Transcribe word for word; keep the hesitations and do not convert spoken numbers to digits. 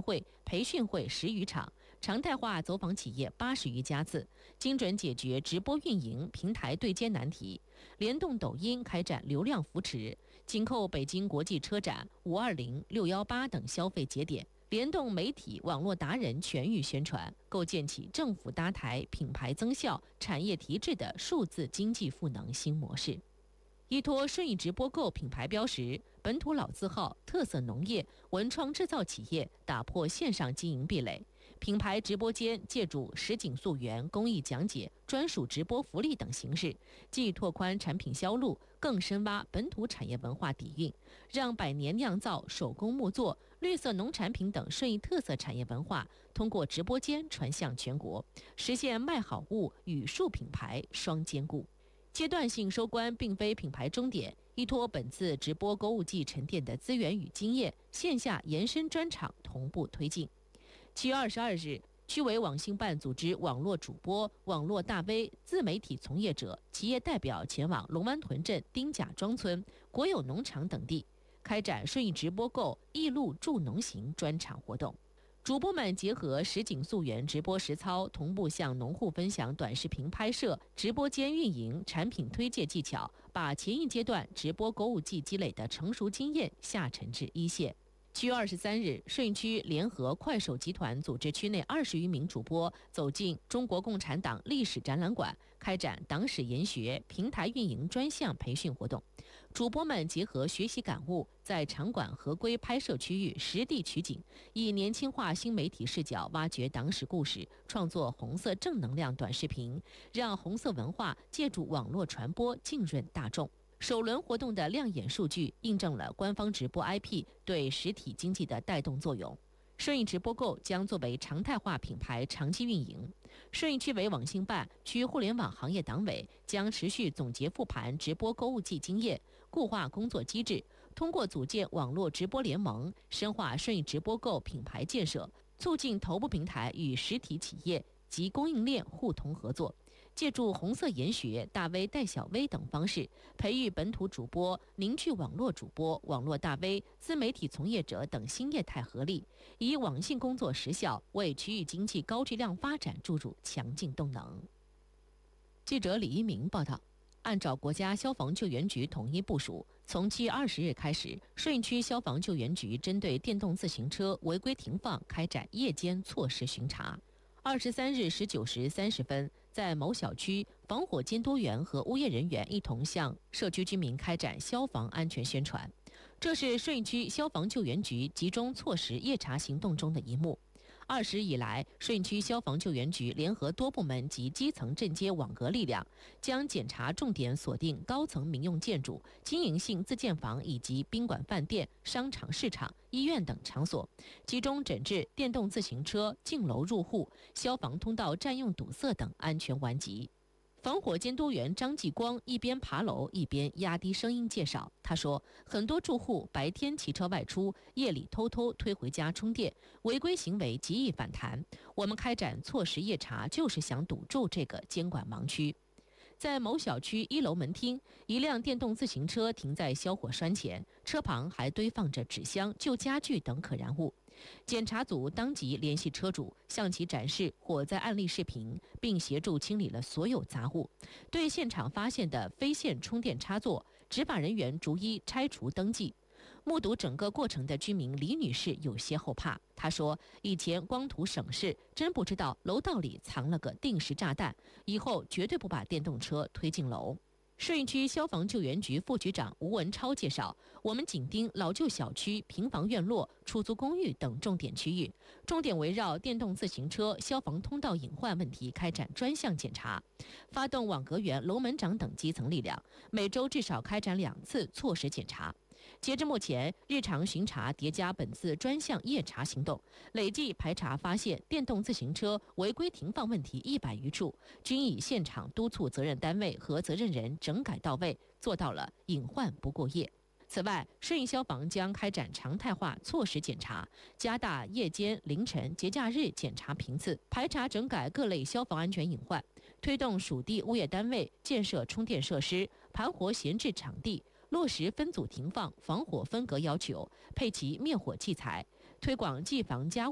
会、培训会十余场，常态化走访企业八十余家次，精准解决直播运营、平台对接难题，联动抖音开展流量扶持，紧扣北京国际车展、五二零、六一八等消费节点，联动媒体、网络达人全域宣传，构建起政府搭台、品牌增效、产业提质的数字经济赋能新模式。依托顺义直播购品牌标识，本土老字号、特色农业、文创制造企业打破线上经营壁垒，品牌直播间借助实景溯源、公益讲解、专属直播福利等形式，既拓宽产品销路，更深挖本土产业文化底蕴，让百年酿造、手工木作、绿色农产品等顺义特色产业文化通过直播间传向全国，实现卖好物与树品牌双兼顾。阶段性收官并非品牌终点，依托本次直播购物季沉淀的资源与经验，线下延伸专场同步推进。七月二十二日，区委网信办组织网络主播、网络大 V、自媒体从业者、企业代表前往龙湾屯镇丁甲庄村、国有农场等地，开展顺义直播购义路助农行专场活动。主播们结合实景溯源直播实操，同步向农户分享短视频拍摄、直播间运营、产品推介技巧，把前一阶段直播购物季积累的成熟经验下沉至一线。七月二十三日，顺义区联合快手集团组织区内二十余名主播走进中国共产党历史展览馆，开展党史研学、平台运营专项培训活动。主播们结合学习感悟，在场馆合规拍摄区域实地取景，以年轻化新媒体视角挖掘党史故事，创作红色正能量短视频，让红色文化借助网络传播浸润大众。首轮活动的亮眼数据印证了官方直播 I P 对实体经济的带动作用。顺义直播购将作为常态化品牌长期运营。顺义区委网信办、区互联网行业党委将持续总结复盘直播购物季经验，固化工作机制，通过组建网络直播联盟，深化顺义直播购品牌建设，促进头部平台与实体企业及供应链互通合作，借助红色研学、大 V 带小 V 等方式，培育本土主播，凝聚网络主播、网络大 V、自媒体从业者等新业态合力，以网信工作实效为区域经济高质量发展注入强劲动能。记者李一鸣报道。按照国家消防救援局统一部署，从七月二十日开始，顺义区消防救援局针对电动自行车违规停放开展夜间措施巡查。二十三日十九时三十分，在某小区，防火监督员和物业人员一同向社区居民开展消防安全宣传。这是顺义区消防救援局集中措施夜查行动中的一幕。二十以来，顺义区消防救援局联合多部门及基层镇街网格力量，将检查重点锁定高层民用建筑、经营性自建房以及宾馆、饭店、商场、市场、医院等场所，集中整治电动自行车进楼入户、消防通道占用堵塞等安全顽疾。防火监督员张继光一边爬楼一边压低声音介绍，他说，很多住户白天骑车外出，夜里偷偷推回家充电，违规行为极易反弹。我们开展措施夜查，就是想堵住这个监管盲区。在某小区一楼门厅，一辆电动自行车停在消火栓前，车旁还堆放着纸箱、旧家具等可燃物。检查组当即联系车主，向其展示火灾案例视频，并协助清理了所有杂物。对现场发现的非线充电插座，执法人员逐一拆除登记。目睹整个过程的居民李女士有些后怕，她说，以前光图省事，真不知道楼道里藏了个定时炸弹，以后绝对不把电动车推进楼。顺义区消防救援局副局长吴文超介绍，我们紧盯老旧小区、平房院落、出租公寓等重点区域，重点围绕电动自行车、消防通道隐患问题开展专项检查，发动网格员、楼门长等基层力量，每周至少开展两次措施检查。截至目前，日常巡查叠加本次专项夜查行动，累计排查发现电动自行车违规停放问题一百余处，均以现场督促责任单位和责任人整改到位，做到了隐患不过夜。此外，顺义消防将开展常态化措施检查，加大夜间、凌晨、节假日检查频次，排查整改各类消防安全隐患，推动属地物业单位建设充电设施，盘活闲置场地，落实分组停放、防火分隔要求，配齐灭火器材，推广技防加